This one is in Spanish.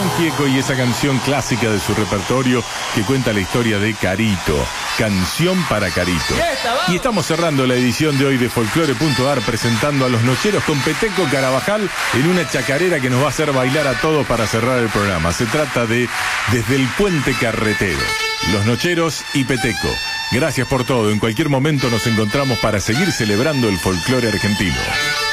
Gastón Gieco y esa canción clásica de su repertorio que cuenta la historia de Carito. Canción para Carito. Y estamos cerrando la edición de hoy de Folclore.ar presentando a los Nocheros con Peteco Carabajal en una chacarera que nos va a hacer bailar a todos para cerrar el programa. Se trata de Desde el Puente Carretero. Los Nocheros y Peteco. Gracias por todo. En cualquier momento nos encontramos para seguir celebrando el folclore argentino.